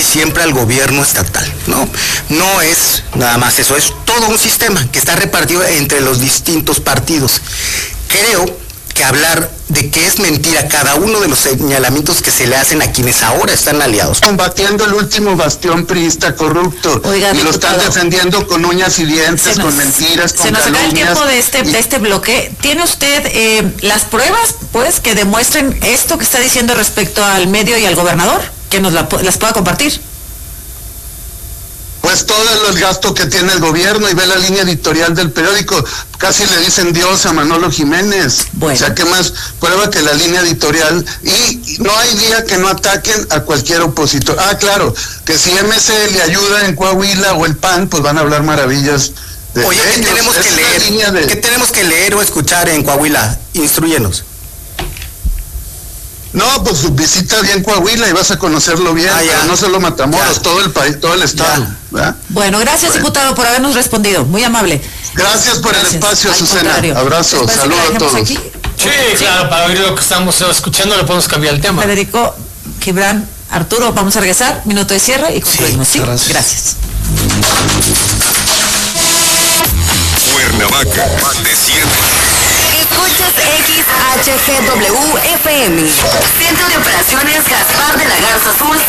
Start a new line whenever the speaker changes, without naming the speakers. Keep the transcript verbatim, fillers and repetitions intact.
siempre al gobierno estatal. No, no es nada más eso, es todo un sistema que está repartido entre los distintos partidos. Creo que hablar de que es mentira cada uno de los señalamientos que se le hacen a quienes ahora están aliados.
Combatiendo el último bastión priista corrupto. Oiga, y lo están defendiendo con uñas y dientes, nos, con mentiras, con calumnias.
Se nos acaba el tiempo de este, y... de este bloque. ¿Tiene usted eh, las pruebas, pues, que demuestren esto que está diciendo respecto al medio y al gobernador? Que nos la, las pueda compartir.
Pues todo el gasto que tiene el gobierno, y ve la línea editorial del periódico, casi le dicen Dios a Manolo Jiménez. Bueno. O sea, ¿qué más prueba que la línea editorial? Y no hay día que no ataquen a cualquier opositor. Ah, claro, que si M C le ayuda en Coahuila o el P A N, pues van a hablar maravillas de
Oye, ¿qué tenemos que leer? De... ¿Qué tenemos que leer o escuchar en Coahuila? Instrúyenos.
No, pues visita bien Coahuila y vas a conocerlo bien, ah, pero no solo Matamoros, ya. todo el país, todo el estado.
Bueno, gracias, bueno. diputado, por habernos respondido, muy amable.
Gracias por gracias. el espacio, Al Azucena. Contrario. Abrazo, saludos a todos. Aquí?
Sí, claro, para oír lo que estamos escuchando le podemos cambiar el tema.
Federico, Gibran, Arturo, vamos a regresar, minuto de cierre y concluimos. Sí, ¿sí? Gracias. gracias.
Cuernavaca, desciende.
Escuchas X H G W F M. Centro de Operaciones Gaspar de la Garza Azul